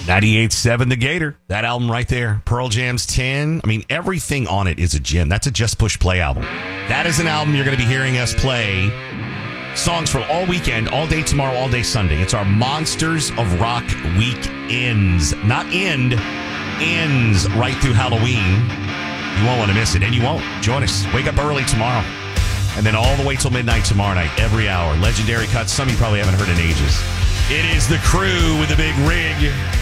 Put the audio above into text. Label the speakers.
Speaker 1: 98.7 The Gator. That album right there. Pearl Jam's 10. I mean, everything on it is a gem. That's a Just Push Play album. That is an album you're going to be hearing us play songs for all weekend, all day tomorrow, all day Sunday. It's our Monsters of Rock weekends. Not end, ends right through Halloween. You won't want to miss it, and you won't. Join us. Wake up early tomorrow. And then all the way till midnight tomorrow night, every hour. Legendary cuts, some you probably haven't heard in ages. It is the crew with the big rig.